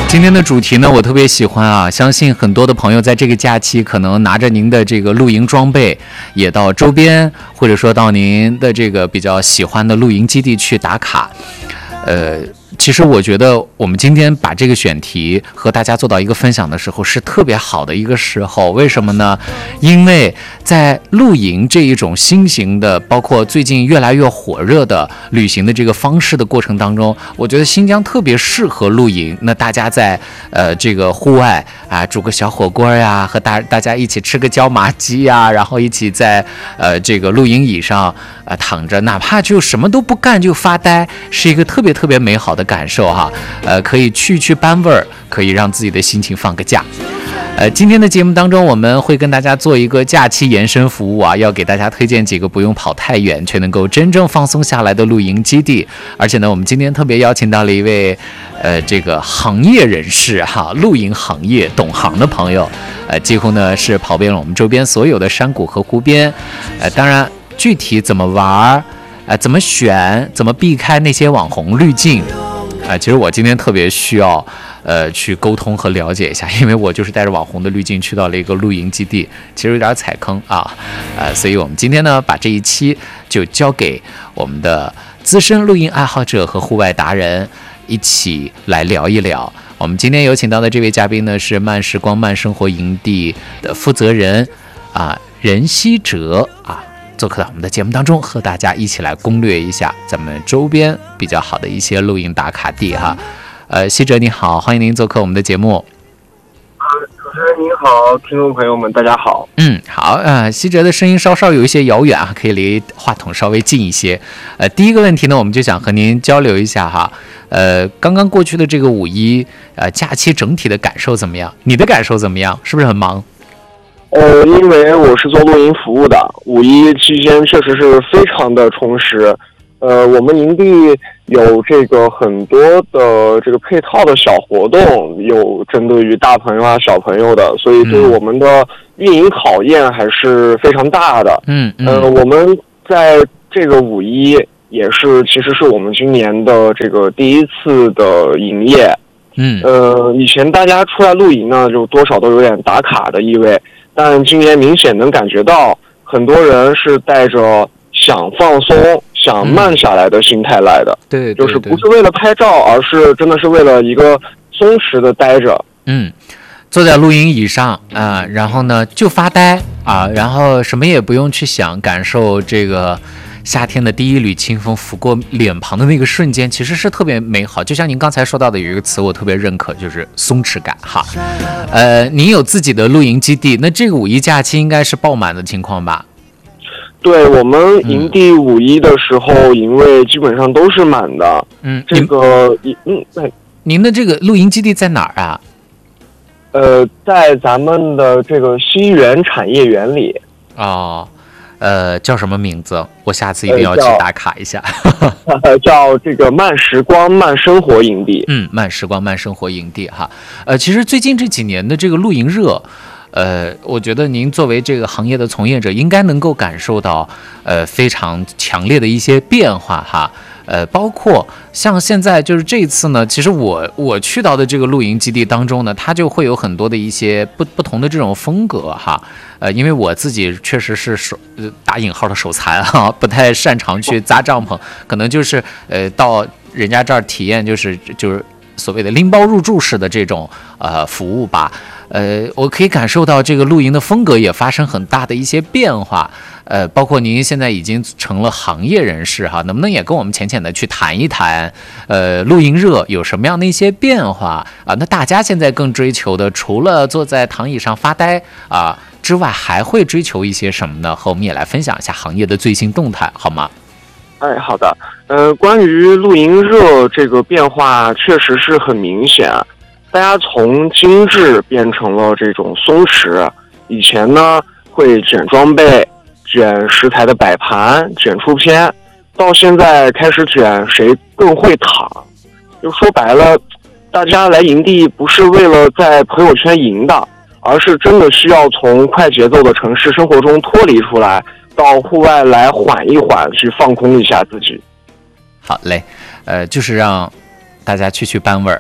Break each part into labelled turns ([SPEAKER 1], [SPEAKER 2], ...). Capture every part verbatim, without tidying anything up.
[SPEAKER 1] 今天的主题呢，我特别喜欢啊，相信很多的朋友在这个假期可能拿着您的这个露营装备，也到周边或者说到您的这个比较喜欢的露营基地去打卡。呃，其实我觉得我们今天把这个选题和大家做到一个分享的时候，是特别好的一个时候。为什么呢？因为在露营这一种新型的，包括最近越来越火热的旅行的这个方式的过程当中，我觉得新疆特别适合露营。那大家在呃这个户外啊，煮个小火锅呀，和大大家一起吃个椒麻鸡呀，然后一起在呃这个露营椅上呃躺着，哪怕就什么都不干就发呆，是一个特别特别美好的感受哈。呃，可以去去班味儿，可以让自己的心情放个假。呃，今天的节目当中，我们会跟大家做一个假期延伸服务啊，要给大家推荐几个不用跑太远，却能够真正放松下来的露营基地。而且呢，我们今天特别邀请到了一位，呃，这个行业人士哈，露营行业懂行的朋友，呃，几乎呢是跑遍了我们周边所有的山谷和湖边。呃，当然具体怎么玩，呃，怎么选，怎么避开那些网红滤镜。啊、呃，其实我今天特别需要，呃，去沟通和了解一下，因为我就是带着网红的滤镜去到了一个露营基地，其实有点踩坑啊，呃，所以我们今天呢，把这一期就交给我们的资深露营爱好者和户外达人一起来聊一聊。我们今天有请到的这位嘉宾呢，是慢时光慢生活营地的负责人啊，任希哲啊。做客到我们的节目当中，和大家一起来攻略一下咱们周边比较好的一些露营打卡地哈。呃，希哲你好，欢迎您做客我们的节目。
[SPEAKER 2] 啊，主持人您好，听众朋友们大家好。
[SPEAKER 1] 嗯，好，呃，希哲的声音稍稍有一些遥远啊，可以离话筒稍微近一些。呃，第一个问题呢，我们就想和您交流一下哈。呃，刚刚过去的这个五一，呃，假期整体的感受怎么样？你的感受怎么样？是不是很忙？
[SPEAKER 2] 呃，因为我是做露营服务的，五一期间确实是非常的充实。呃，我们营地有这个很多的这个配套的小活动，有针对于大朋友啊、小朋友的，所以对我们的运营考验还是非常大的。嗯嗯。呃，我们在这个五一也是，其实是我们今年的这个第一次的营业。嗯。呃，以前大家出来露营呢，就多少都有点打卡的意味。但今年明显能感觉到，很多人是带着想放松、想慢下来的心态来的。
[SPEAKER 1] 对、嗯，
[SPEAKER 2] 就是不是为了拍照，而是真的是为了一个松弛的待着。
[SPEAKER 1] 嗯，坐在露营椅上啊、呃，然后呢就发呆啊，然后什么也不用去想，感受这个夏天的第一缕清风拂过脸庞的那个瞬间，其实是特别美好。就像您刚才说到的有一个词我特别认可，就是松弛感哈。呃，您有自己的露营基地，那这个五一假期应该是爆满的情况吧？
[SPEAKER 2] 对，我们营地五一的时候营位基本上都是满的。嗯，这个嗯，对，
[SPEAKER 1] 您的这个露营基地在哪儿啊？
[SPEAKER 2] 呃，在咱们的这个西园产业园里。
[SPEAKER 1] 哦。呃，叫什么名字？我下次一定要去打卡一下。
[SPEAKER 2] 呃、叫这个慢时光慢生活营地。
[SPEAKER 1] 嗯，慢时光慢生活营地哈。呃，其实最近这几年的这个露营热，呃，我觉得您作为这个行业的从业者，应该能够感受到呃非常强烈的一些变化哈。呃，包括像现在就是这一次呢，其实我我去到的这个露营基地当中呢，它就会有很多的一些不不同的这种风格哈。呃，因为我自己确实是手呃打引号的手残哈，不太擅长去扎帐篷，可能就是呃到人家这儿体验就是就是所谓的拎包入住式的这种呃服务吧。呃，我可以感受到这个露营的风格也发生很大的一些变化。呃，包括您现在已经成了行业人士哈，能不能也跟我们浅浅的去谈一谈，呃，露营热有什么样的一些变化啊？那大家现在更追求的，除了坐在躺椅上发呆啊之外，还会追求一些什么呢？和我们也来分享一下行业的最新动态，好吗？
[SPEAKER 2] 哎，好的。呃，关于露营热这个变化，确实是很明显，大家从精致变成了这种松弛。以前呢，会卷装备。卷食材的摆盘，卷出片，到现在开始卷谁更会躺。就说白了，大家来营地不是为了在朋友圈赢的，而是真的需要从快节奏的城市生活中脱离出来，到户外来缓一缓，去放空一下自己。
[SPEAKER 1] 好嘞，呃，就是让大家去去班味儿，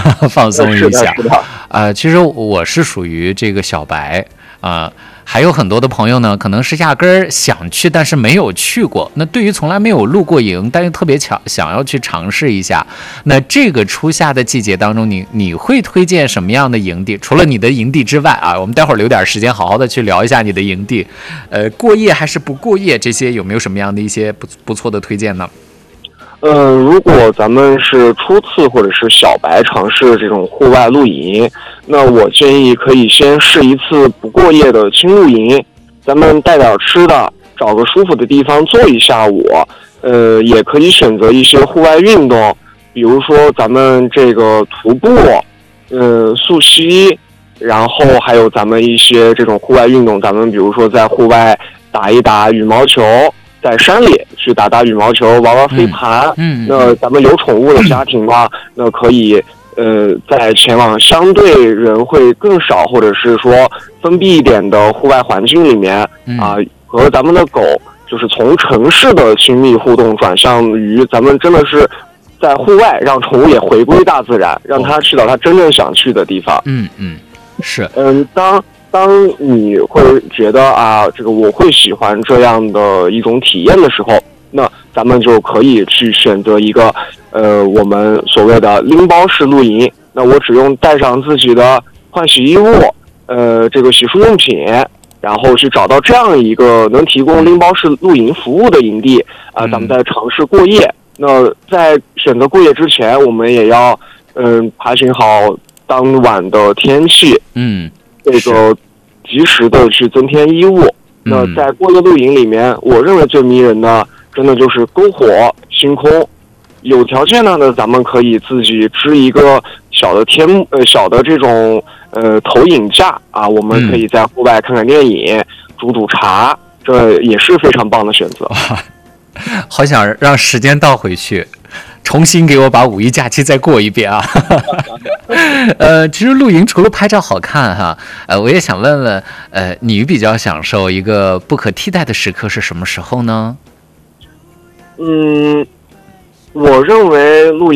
[SPEAKER 1] 放松一下。
[SPEAKER 2] 是的，
[SPEAKER 1] 啊、呃，其实我是属于这个小白啊、呃，还有很多的朋友呢，可能是压根儿想去，但是没有去过。那对于从来没有露过营，但是特别想想要去尝试一下，那这个初夏的季节当中，你你会推荐什么样的营地？除了你的营地之外啊，我们待会儿留点时间好好的去聊一下你的营地，呃，过夜还是不过夜，这些有没有什么样的一些不不错的推荐呢？
[SPEAKER 2] 嗯，如果咱们是初次或者是小白尝试这种户外露营，那我建议可以先试一次不过夜的轻露营，咱们带点吃的，找个舒服的地方坐一下午。呃，也可以选择一些户外运动，比如说咱们这个徒步，呃，溯溪，然后还有咱们一些这种户外运动，咱们比如说在户外打一打羽毛球。在山里去打打羽毛球，玩玩飞盘。
[SPEAKER 1] 嗯，嗯
[SPEAKER 2] 那咱们有宠物的家庭嘛，那可以呃，在前往相对人会更少，或者是说封闭一点的户外环境里面啊、呃，和咱们的狗就是从城市的亲密互动转向于咱们真的是在户外，让宠物也回归大自然，让它去到它真正想去的地方。
[SPEAKER 1] 嗯嗯，是
[SPEAKER 2] 嗯，当。当你会觉得啊，这个我会喜欢这样的一种体验的时候，那咱们就可以去选择一个呃我们所谓的拎包式露营。那我只用带上自己的换洗衣物，呃，这个洗漱用品，然后去找到这样一个能提供拎包式露营服务的营地啊、呃，咱们再尝试过夜。那在选择过夜之前，我们也要嗯、呃、爬询好当晚的天气，
[SPEAKER 1] 嗯，
[SPEAKER 2] 这个。及时的去增添衣物。那在过夜露营里面，我认为最迷人的，真的就是篝火、星空。有条件呢，咱们可以自己支一个小的天呃小的这种呃投影架啊，我们可以在户外看看电影、煮煮茶，这也是非常棒的选择。
[SPEAKER 1] 好想让时间倒回去。重新给我把五一假期再过一遍啊！呃，其实露营除了拍照好看哈，呃，我也想问问，呃，你比较享受一个不可替代的时刻是什么时候呢？
[SPEAKER 2] 嗯，我认为露营。